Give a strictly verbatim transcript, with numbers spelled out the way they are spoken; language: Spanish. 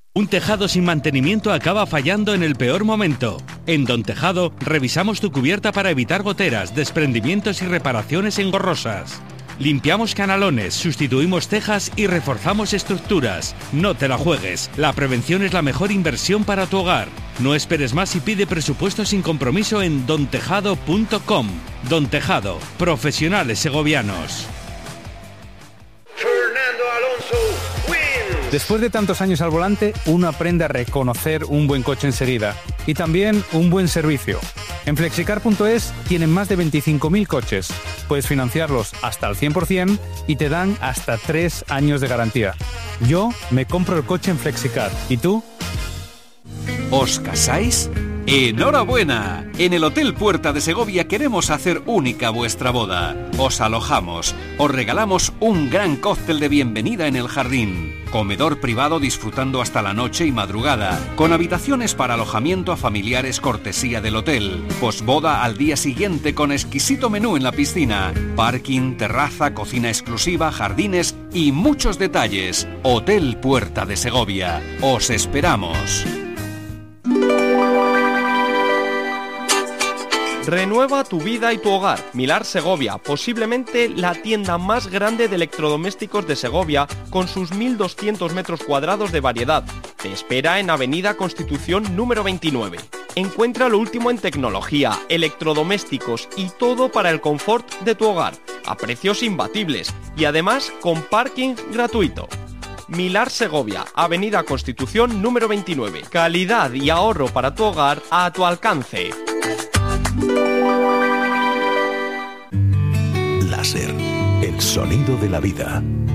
Un tejado sin mantenimiento acaba fallando en el peor momento. En Don Tejado revisamos tu cubierta para evitar goteras, desprendimientos y reparaciones engorrosas. Limpiamos canalones, sustituimos tejas y reforzamos estructuras. No te la juegues, la prevención es la mejor inversión para tu hogar. No esperes más y pide presupuesto sin compromiso en don tejado punto com. Don Tejado, profesionales segovianos. Fernando Alonso wins. Después de tantos años al volante, uno aprende a reconocer un buen coche enseguida y también un buen servicio. En flexicar punto es tienen más de veinticinco mil coches. Puedes financiarlos hasta el cien por ciento y te dan hasta tres años de garantía. Yo me compro el coche en Flexicar. ¿Y tú? ¿Os casáis? ¡Enhorabuena! En el Hotel Puerta de Segovia queremos hacer única vuestra boda. Os alojamos, os regalamos un gran cóctel de bienvenida en el jardín, comedor privado disfrutando hasta la noche y madrugada, con habitaciones para alojamiento a familiares cortesía del hotel, posboda al día siguiente con exquisito menú en la piscina, parking, terraza, cocina exclusiva, jardines y muchos detalles. Hotel Puerta de Segovia. Os esperamos. Renueva tu vida y tu hogar. Milar Segovia, posiblemente la tienda más grande de electrodomésticos de Segovia, con sus mil doscientos metros cuadrados de variedad. Te espera en Avenida Constitución número veintinueve. Encuentra lo último en tecnología, electrodomésticos y todo para el confort de tu hogar, a precios imbatibles y además con parking gratuito. Milar Segovia, Avenida Constitución número veintinueve. Calidad y ahorro para tu hogar a tu alcance. Láser, el sonido de la vida.